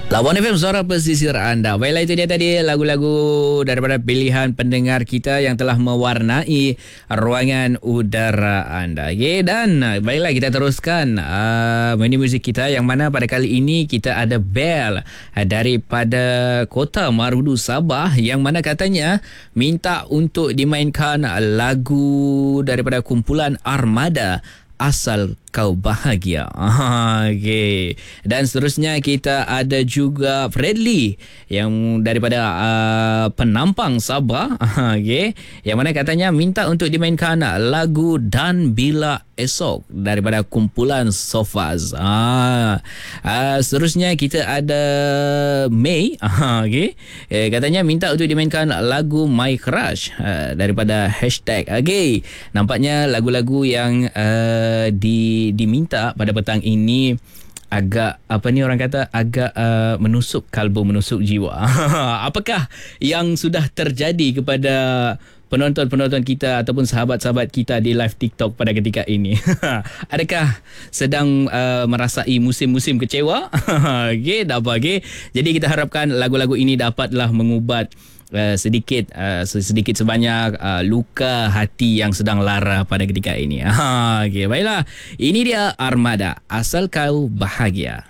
Lawan FM Suara Pesisir Anda. Baiklah, itu dia tadi lagu-lagu daripada pilihan pendengar kita yang telah mewarnai ruangan udara anda. Okay, dan baiklah kita teruskan menu muzik kita yang mana pada kali ini kita ada Bel daripada Kota Marudu, Sabah, yang mana katanya minta untuk dimainkan lagu daripada kumpulan Armada, Asal Kau Bahagia. Okay. Dan seterusnya kita ada juga Fredly yang daripada Penampang, Sabah. Okay. Yang mana katanya minta untuk dimainkan lagu Dan Bila Esok daripada kumpulan Sofaz. Seterusnya kita ada May. Okay. Katanya minta untuk dimainkan lagu My Crush daripada Hashtag. Okay. Nampaknya lagu-lagu yang diminta pada petang ini agak agak menusuk kalbu, menusuk jiwa. Apakah yang sudah terjadi kepada penonton-penonton kita ataupun sahabat-sahabat kita di live TikTok pada ketika ini? Adakah sedang merasai musim-musim kecewa? Okay, tak apa. Okay. Jadi kita harapkan lagu-lagu ini dapatlah mengubat sedikit sebanyak luka hati yang sedang lara pada ketika ini. Okay, baiklah. Ini dia Armada, Asal Kau Bahagia.